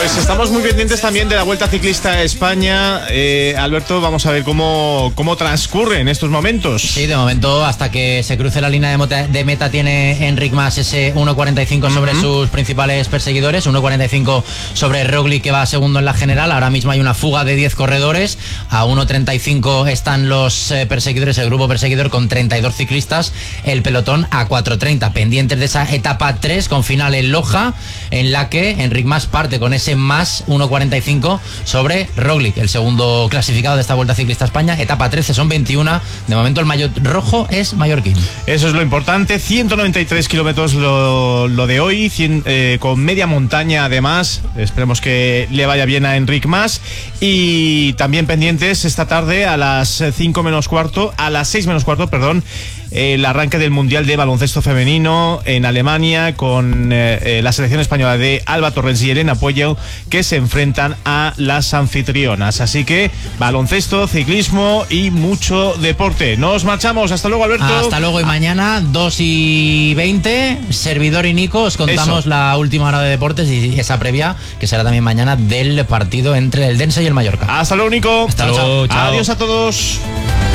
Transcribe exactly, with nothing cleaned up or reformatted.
Pues estamos muy pendientes también de la Vuelta Ciclista a España. Eh, Alberto, vamos a ver cómo, cómo transcurre en estos momentos. Sí, de momento, hasta que se cruce la línea de meta, de meta tiene Enric Mas ese uno cuarenta y cinco sobre uh-huh. sus principales perseguidores, uno cuarenta y cinco sobre Roglic, que va segundo en la general. Ahora mismo hay una fuga de diez corredores. A uno treinta y cinco están los eh, perseguidores, el grupo perseguidor con treinta y dos ciclistas. El pelotón a cuatro treinta, pendientes de esa etapa tres con final en Loja, en la que Enric Mas parte con ese más uno cuarenta y cinco sobre Roglic, el segundo clasificado de esta Vuelta Ciclista a España. Etapa trece, son veintiuno. De momento el maillot rojo es mallorquín. Eso es lo importante. ciento noventa y tres kilómetros lo, lo de hoy, cien, eh, con media montaña además. Esperemos que le vaya bien a Enric Mas. Y también pendientes esta tarde a las cinco menos cuarto, a las seis menos cuarto, perdón, el arranque del Mundial de Baloncesto Femenino en Alemania, con eh, la selección española de Alba Torrens y Elena Puello, que se enfrentan a las anfitrionas. Así que baloncesto, ciclismo y mucho deporte. Nos marchamos. Hasta luego, Alberto. Hasta luego. Y mañana, dos y veinte, Servidor y Nico, os contamos Eso. la última hora de deportes y esa previa, que será también mañana, del partido entre el Dense y el Mallorca. Hasta luego, Nico. Hasta luego. Chao. Adiós a todos.